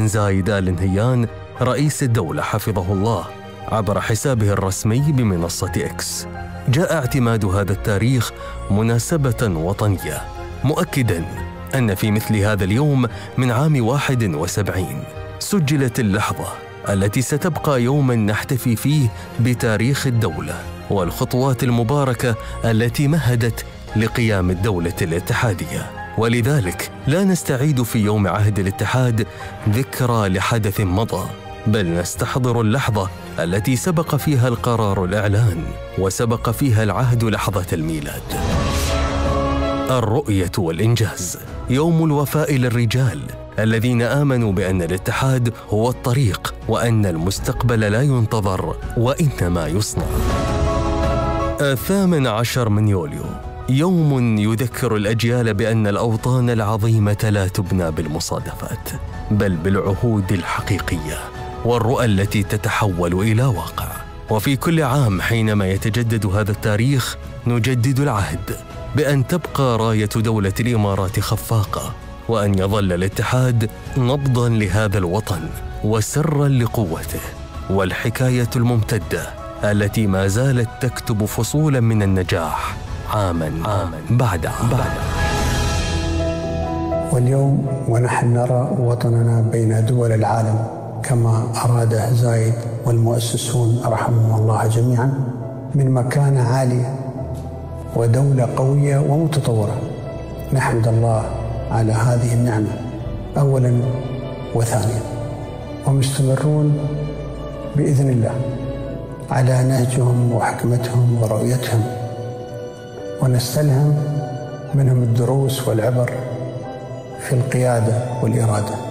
زايد آل نهيان رئيس الدولة حفظه الله عبر حسابه الرسمي بمنصة إكس. جاء اعتماد هذا التاريخ مناسبة وطنية، مؤكداً أن في مثل هذا اليوم من عام 71 سجلت اللحظة التي ستبقى يوماً نحتفي فيه بتاريخ الدولة والخطوات المباركة التي مهدت لقيام الدولة الاتحادية. ولذلك لا نستعيد في يوم عهد الاتحاد ذكرى لحدث مضى، بل نستحضر اللحظة التي سبق فيها القرار الإعلان وسبق فيها العهد لحظة الميلاد. الرؤية والإنجاز، يوم الوفاء للرجال الذين آمنوا بأن الاتحاد هو الطريق وأن المستقبل لا ينتظر وإنما يصنع. 18 من يوليو، يوم يذكر الأجيال بأن الأوطان العظيمة لا تبنى بالمصادفات بل بالعهود الحقيقية والرؤى التي تتحول إلى واقع. وفي كل عام حينما يتجدد هذا التاريخ نجدد العهد بأن تبقى راية دولة الإمارات خفاقة، وأن يظل الاتحاد نبضاً لهذا الوطن وسراً لقوته، والحكاية الممتدة التي ما زالت تكتب فصولاً من النجاح عاماً بعد عام. واليوم ونحن نرى وطننا بين دول العالم كما أراده زايد والمؤسسون رحمهم الله جميعاً، من مكانة عالية ودولة قوية ومتطورة. نحمد الله على هذه النعمة أولاً وثانياً، ومستمرون بإذن الله على نهجهم وحكمتهم ورؤيتهم، ونستلهم منهم الدروس والعبر في القيادة والإرادة.